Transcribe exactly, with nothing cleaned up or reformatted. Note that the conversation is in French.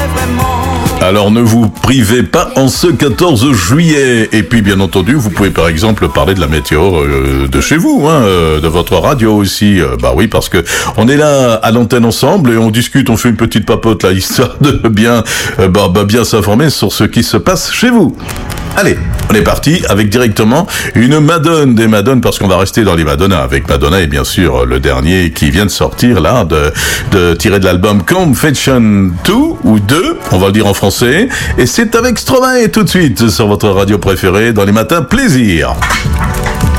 Alors ne vous privez pas en ce quatorze juillet. Et puis bien entendu, vous pouvez par exemple parler de la météo euh, de chez vous, hein, euh, de votre radio aussi. Euh, bah oui, parce que on est là à l'antenne ensemble et on discute, on fait une petite papote là, histoire de bien, euh, bah, bah, bien s'informer sur ce qui se passe chez vous. Allez, on est parti avec directement une Madone des Madones, parce qu'on va rester dans les Madonna avec Madonna et bien sûr le dernier qui vient de sortir là, de, de tiré de l'album Confession deux ou deux, on va le dire en français, et c'est avec Stromae tout de suite sur votre radio préférée dans les matins plaisir.